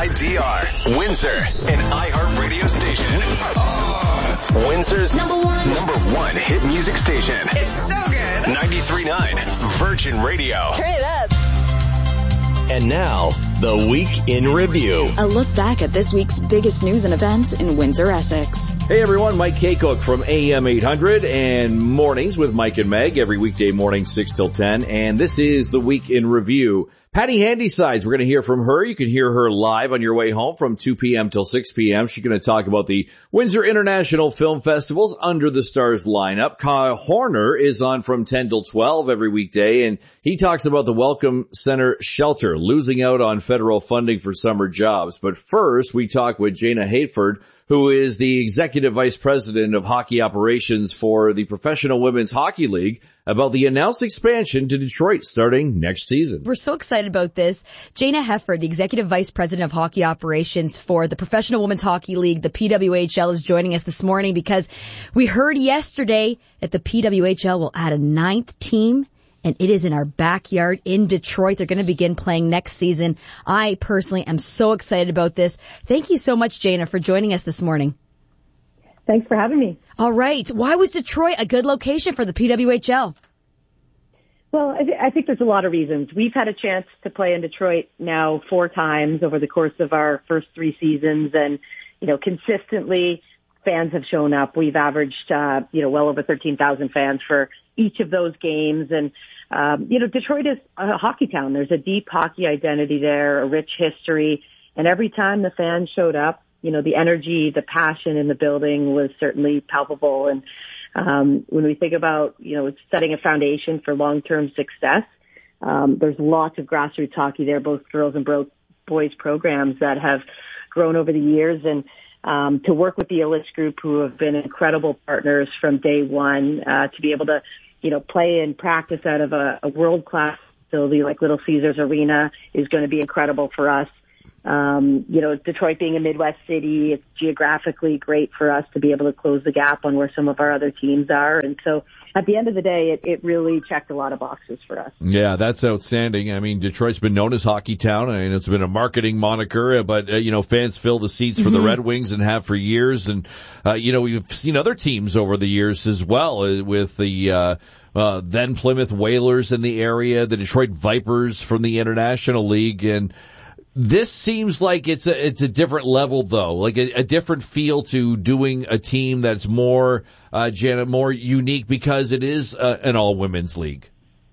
WIDR, Windsor, an iHeart radio station. Windsor's number one hit music station. It's so good. 93.9 Virgin Radio. Turn it up. And now, the Week in Review. A look back at this week's biggest news and events in Windsor, Essex. Hey everyone, Mike Kaycook from AM 800 and Mornings with Mike and Meg every weekday morning 6 till 10. And this is the Week in Review. Patty Handysides, we're going to hear from her. You can hear her live on your way home from 2 p.m. till 6 p.m. She's going to talk about the Windsor International Film Festival's Under the Stars lineup. Kyle Horner is on from 10 till 12 every weekday, and he talks about the Welcome Center Shelter losing out on federal funding for summer jobs. But first, we talk with Jana Hayford, who is the Executive Vice President of Hockey Operations for the Professional Women's Hockey League, about the announced expansion to Detroit starting next season. We're so excited about this. Jana Hayford, the Executive Vice President of Hockey Operations for the Professional Women's Hockey League, the PWHL, is joining us this morning because we heard yesterday that the PWHL will add a 9th team, and it is in our backyard in Detroit. They're going to begin playing next season. I personally am so excited about this. Thank you so much, Jana, for joining us this morning. Thanks for having me. All right. Why was Detroit a good location for the PWHL? Well, I think there's a lot of reasons. We've had a chance to play in Detroit now 4 times over the course of our first 3 seasons, and, consistently fans have shown up. We've averaged, well over 13,000 fans for each of those games. And, Detroit is a hockey town. There's a deep hockey identity there, a rich history. And every time the fans showed up, the energy, the passion in the building was certainly palpable. And when we think about, setting a foundation for long-term success, there's lots of grassroots hockey there, both girls and boys programs that have grown over the years. And to work with the Illich Group, who have been incredible partners from day one, to be able to, play and practice out of a world-class facility like Little Caesars Arena is going to be incredible for us. Detroit being a Midwest city, it's geographically great for us to be able to close the gap on where some of our other teams are. And so at the end of the day, it really checked a lot of boxes for us. Yeah, that's outstanding. I mean, Detroit's been known as Hockey Town, and it's been a marketing moniker, but, fans fill the seats for the Red Wings and have for years. And, we've seen other teams over the years as well with the, then Plymouth Whalers in the area, the Detroit Vipers from the International League, and this seems like it's a different level, though, like a different feel to doing a team that's more, Janet, more unique because it is an all-women's league.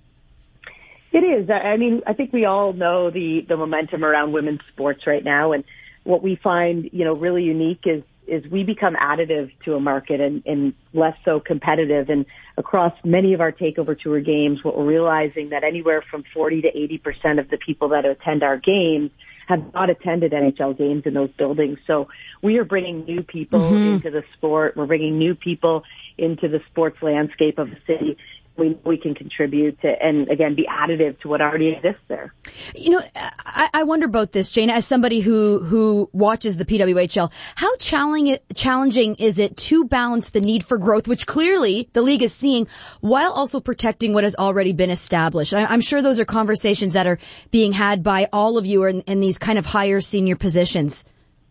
It is. I mean, I think we all know the momentum around women's sports right now, and what we find, really unique is we become additive to a market and less so competitive. And across many of our takeover tour games, what we're realizing that anywhere from 40 to 80% of the people that attend our games have not attended NHL games in those buildings. So we are bringing new people into the sport. We're bringing new people into the sports landscape of the city. We can contribute to, and again, be additive to what already exists there. I wonder about this, Jana, as somebody who watches the PWHL, how challenging is it to balance the need for growth, which clearly the league is seeing, while also protecting what has already been established? I'm sure those are conversations that are being had by all of you in these kind of higher senior positions.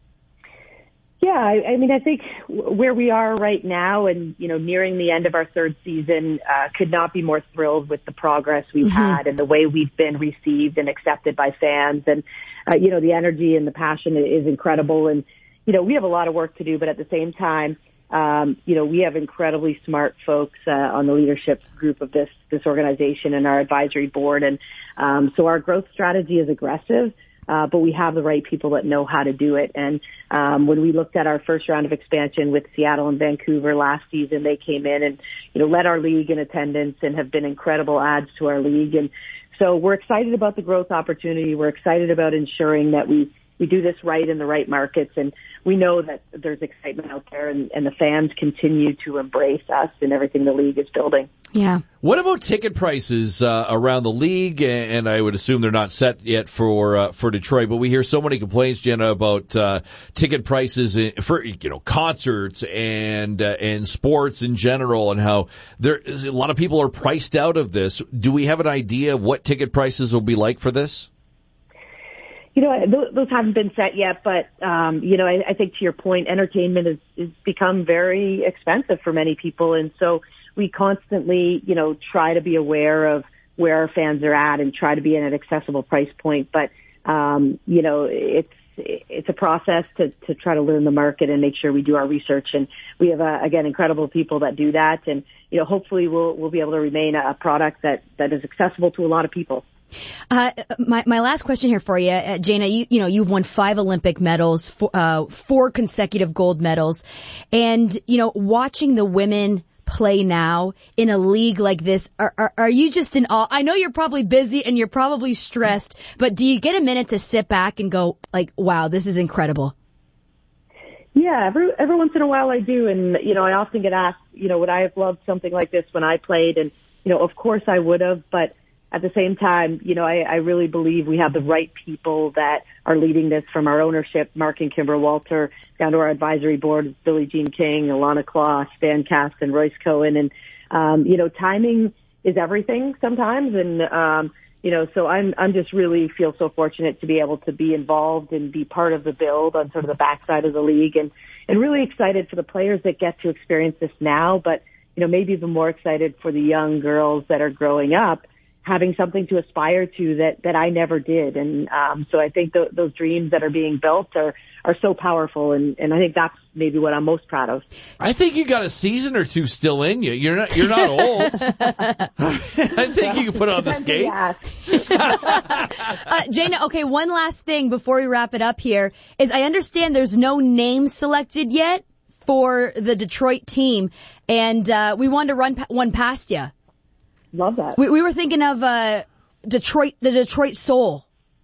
Yeah, I think where we are right now and, nearing the end of our 3rd season, could not be more thrilled with the progress we've had and the way we've been received and accepted by fans. And, the energy and the passion is incredible. And, we have a lot of work to do, but at the same time, we have incredibly smart folks on the leadership group of this organization and our advisory board. And so our growth strategy is aggressive. But we have the right people that know how to do it. And when we looked at our first round of expansion with Seattle and Vancouver last season, they came in and, led our league in attendance and have been incredible adds to our league. And so we're excited about the growth opportunity. We're excited about ensuring that we do this right in the right markets. And we know that there's excitement out there and the fans continue to embrace us and everything the league is building. Yeah. What about ticket prices around the league? And I would assume they're not set yet for Detroit, but we hear so many complaints, Jenna, about ticket prices for concerts and sports in general, and how a lot of people are priced out of this. Do we have an idea of what ticket prices will be like for this? Those haven't been set yet, but, I think to your point, entertainment is become very expensive for many people. And so we constantly, try to be aware of where our fans are at and try to be at an accessible price point. But, it's a process to try to learn the market and make sure we do our research. And we have, again, incredible people that do that. And, hopefully we'll be able to remain a product that is accessible to a lot of people. My last question here for you, Jayna, you've won 5 Olympic medals, 4 consecutive gold medals, and, watching the women play now in a league like this, are you just in awe? I know you're probably busy and you're probably stressed, but do you get a minute to sit back and go like, wow, this is incredible? Yeah, every once in a while I do. And, I often get asked, would I have loved something like this when I played? And, of course I would have, but at the same time, I really believe we have the right people that are leading this, from our ownership, Mark and Kimber Walter, down to our advisory board, Billie Jean King, Alana Kloss, Stan Cast, and Royce Cohen. And, timing is everything sometimes. And, so I'm just really feel so fortunate to be able to be involved and be part of the build on sort of the backside of the league, and really excited for the players that get to experience this now, but, maybe even more excited for the young girls that are growing up, having something to aspire to that I never did. And so I think those dreams that are being built are so powerful, and I think that's maybe what I'm most proud of. I think you got a season or two still in you. You're not old. I think you can put on the skates. Jayna, okay, one last thing before we wrap it up here is I understand there's no name selected yet for the Detroit team, and we wanted to run one past you. Love that. We were thinking of the Detroit Soul.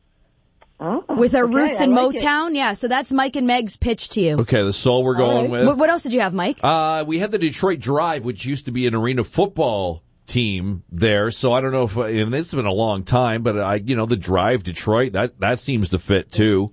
With our roots in Motown. Yeah, so that's Mike and Meg's pitch to you. Okay, the Soul we're going with. What else did you have, Mike? We had the Detroit Drive, which used to be an arena football team there. So I don't know if, and it's been a long time, but the Drive Detroit, that seems to fit too.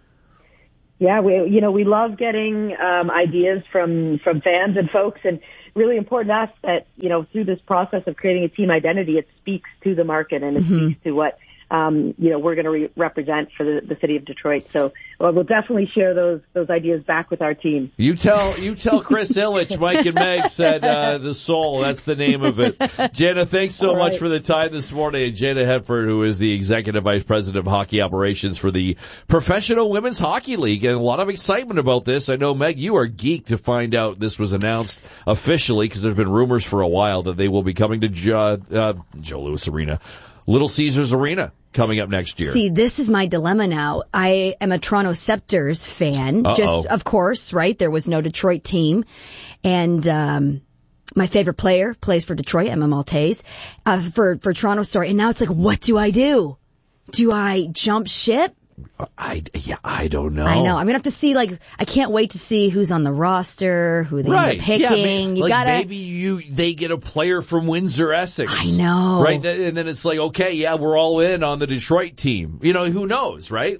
Yeah, we love getting ideas from fans and folks, and really important to us that, through this process of creating a team identity, it speaks to the market and it speaks to what, we're going to represent for the city of Detroit. So we'll definitely share those ideas back with our team. You tell Chris Ilitch, Mike and Meg said, the Soul, that's the name of it. Jayna, thanks so much for the time this morning. And Jayna Hefford, who is the Executive Vice President of Hockey Operations for the Professional Women's Hockey League. And a lot of excitement about this. I know, Meg, you are geeked to find out this was announced officially, because there's been rumors for a while that they will be coming to Joe Louis Arena, Little Caesars Arena, coming up next year. See, this is my dilemma now. I am a Toronto Scepters fan. Just, of course, right? There was no Detroit team. And my favorite player plays for Detroit, Emma Maltese, for Toronto Story. And now it's like, what do I do? Do I jump ship? I don't know. I know. I'm going to have to see, I can't wait to see who's on the roster, who they end up picking. Yeah, maybe they get a player from Windsor, Essex. I know. Right? And then it's like, okay, yeah, we're all in on the Detroit team. Who knows, right?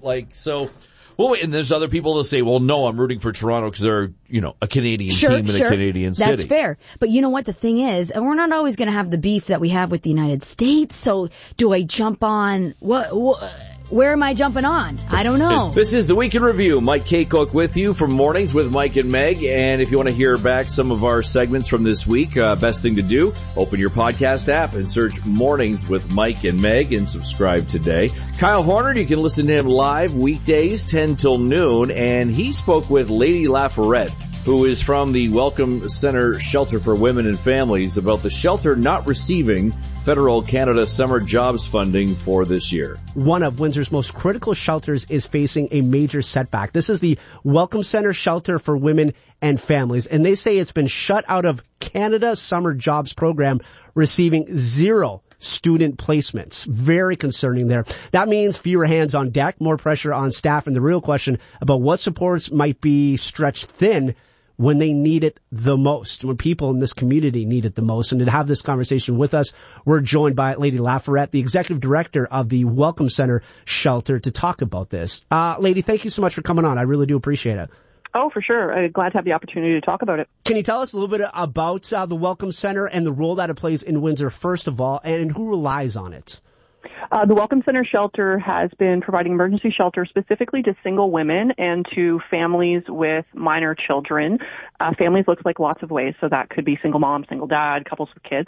Well, and there's other people that say, well, no, I'm rooting for Toronto because they're, a Canadian team in a Canadian city. That's fair. But you know what the thing is? We're not always going to have the beef that we have with the United States. So do I jump on where am I jumping on? I don't know. This is the Week in Review. Mike Kaycook with you from Mornings with Mike and Meg. And if you want to hear back some of our segments from this week, best thing to do, open your podcast app and search Mornings with Mike and Meg and subscribe today. Kyle Horner, you can listen to him live weekdays 10 till noon. And he spoke with Lady Laforet, who is from the Welcome Center Shelter for Women and Families, about the shelter not receiving federal Canada Summer Jobs funding for this year. One of Windsor's most critical shelters is facing a major setback. This is the Welcome Center Shelter for Women and Families, and they say it's been shut out of Canada Summer Jobs Program, receiving 0 student placements. Very concerning there. That means fewer hands on deck, more pressure on staff, and the real question about what supports might be stretched thin when they need it the most, when people in this community need it the most. And to have this conversation with us, we're joined by Lady Laforet, the executive director of the Welcome Center Shelter, to talk about this. Lady, thank you so much for coming on. I really do appreciate it. Oh, for sure. I'm glad to have the opportunity to talk about it. Can you tell us a little bit about the Welcome Center and the role that it plays in Windsor, first of all, and who relies on it? The Welcome Center shelter has been providing emergency shelter specifically to single women and to families with minor children. Families looks like lots of ways, so that could be single mom, single dad, couples with kids,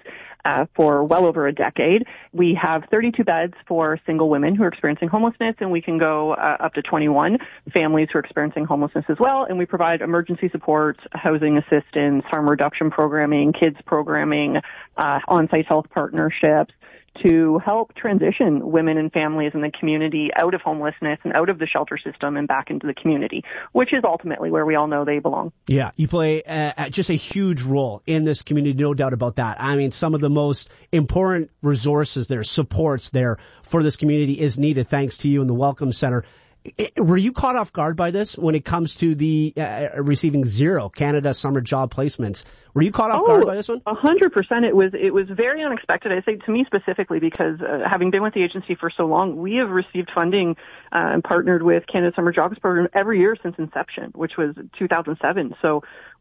for well over a decade. We have 32 beds for single women who are experiencing homelessness, and we can go up to 21 families who are experiencing homelessness as well. And we provide emergency support, housing assistance, harm reduction programming, kids programming, on-site health partnerships, to help transition women and families in the community out of homelessness and out of the shelter system and back into the community, which is ultimately where we all know they belong. Yeah, you play just a huge role in this community, no doubt about that. I mean, some of the most important resources there, supports there for this community is needed thanks to you and the Welcome Center. Were you caught off guard by this when it comes to the receiving zero Canada Summer Job Placements? Were you caught off guard by this one? 100%. It was very unexpected. I say to me specifically because having been with the agency for so long, we have received funding and partnered with Canada Summer Jobs Program every year since inception, which was 2007. So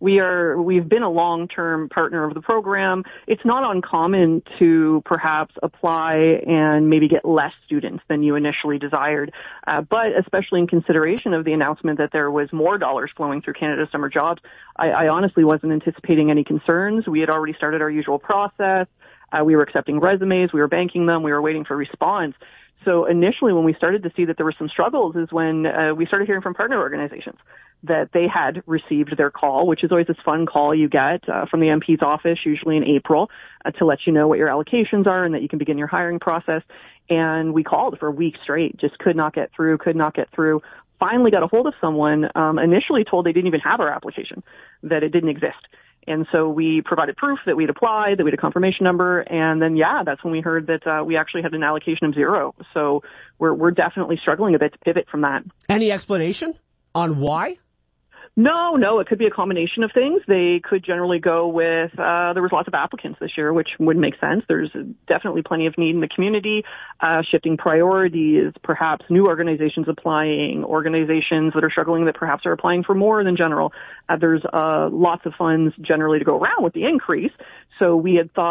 we've been a long-term partner of the program. It's not uncommon to perhaps apply and maybe get less students than you initially desired, but especially in consideration of the announcement that there was more dollars flowing through Canada Summer Jobs, I honestly wasn't anticipating any concerns. We had already started our usual process. We were accepting resumes. We were banking them. We were waiting for response. So initially when we started to see that there were some struggles is when we started hearing from partner organizations that they had received their call, which is always this fun call you get from the MP's office, usually in April, to let you know what your allocations are and that you can begin your hiring process. And we called for a week straight, just could not get through. Finally got a hold of someone, initially told they didn't even have our application, that it didn't exist. And so we provided proof that we'd applied, that we had a confirmation number, and then, that's when we heard that we actually had an allocation of zero. So we're definitely struggling a bit to pivot from that. Any explanation on why? No, it could be a combination of things. They could generally go with, there was lots of applicants this year, which would make sense. There's definitely plenty of need in the community, shifting priorities, perhaps new organizations applying, organizations that are struggling that perhaps are applying for more than general. There's lots of funds generally to go around with the increase. So we had thought